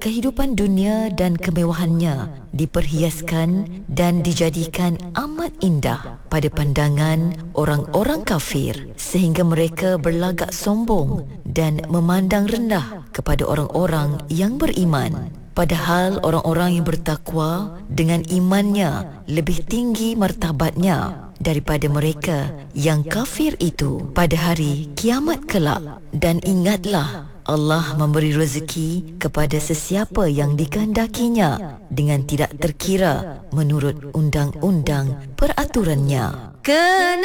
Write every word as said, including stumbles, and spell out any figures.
Kehidupan dunia dan kemewahannya diperhiaskan dan dijadikan amat indah pada pandangan orang-orang kafir sehingga mereka berlagak sombong dan memandang rendah kepada orang-orang yang beriman. Padahal orang-orang yang bertakwa dengan imannya lebih tinggi martabatnya daripada mereka yang kafir itu pada hari kiamat kelak. Dan ingatlah, Allah memberi rezeki kepada sesiapa yang dikehendakinya dengan tidak terkira menurut undang-undang peraturannya. Kena